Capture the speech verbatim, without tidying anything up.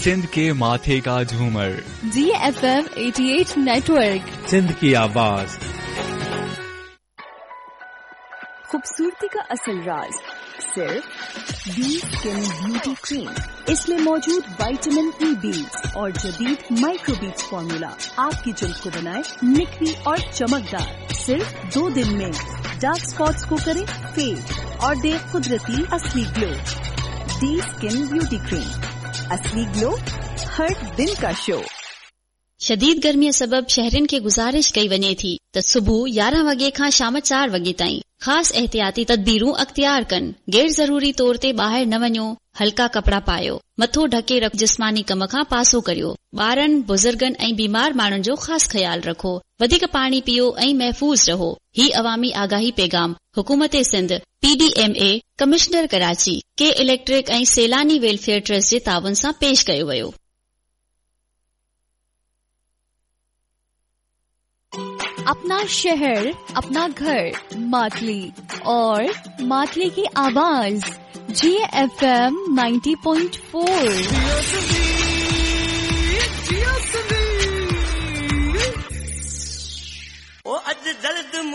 सिंध के माथे का झूमर। जी एफ एम अठासी नेटवर्क, सिंध की आवाज। खूबसूरती का असल राज सिर्फ बी स्किन ब्यूटी क्रीम। इसमें मौजूद विटामिन ई बीज और जदीद माइक्रोबीज फॉर्मूला आपकी जल्द को बनाए निखरी और चमकदार। सिर्फ दो दिन में डार्क स्पॉट्स को करे फेड और दे कुदरती असली glow. D skin beauty cream, असली ग्लो हर दिन का शो। शदीद गर्मीअ सबब शहरनि खे गुज़ारिश कई वञे थी त सुबुह यारहं वॻे खां शाम चार वॻे ताईं ख़ासि एहतियाती तदबीरूं अख़्तियार कनि। गैर ज़रूरी तौर ते ॿाहिरि न वञो, हल्का कपड़ा पायो, मथो ढके रख, जिस्मानी कम खां पासो करियो। ॿारनि, बुज़ुर्गनि ऐं बीमार माण्हुनि जो ख़ासि ख्याल रखो। वधीक पाणी पियो ऐं महफ़ूज़ रहो। ही अवामी आगाही पैगाम हुकूमत Sindh, P D M A, commissioner Karachi, के इलेक्ट्रिक ऐं सैलानी वेलफेयर ट्रस्ट जे ताउन सां पेश कयो वियो। अपना शहर, अपना घर, मातली और मातली की आवाज जी F M ninety point four. ओ अज जल्द